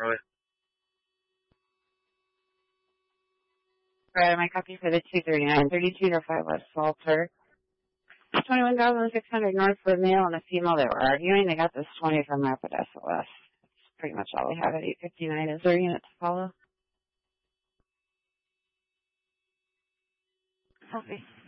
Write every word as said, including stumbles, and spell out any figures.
Really? Right, my copy for the two thirty-nine, thirty-two to five West Salter. twenty-one thousand six hundred north for a male and a female that were arguing. They got this twenty from Rapid S O S. That's pretty much all we have at eight fifty-nine. Is there a unit to follow? Okay.